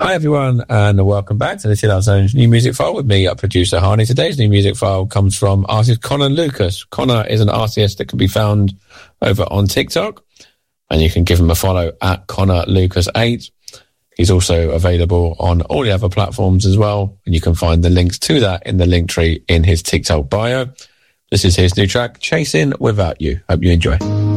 Hi everyone, and welcome back to the Chill Out Zone's new music file with me, producer Harney. Today's new music file comes from artist Connor Lucas. Connor is an artist that can be found over on TikTok, and you can give him a follow at Connor Lucas 8. He's also available on all the other platforms as well, and you can find the links to that in the link tree in his TikTok bio. This is his new track, Chasing Without You. Hope you enjoy.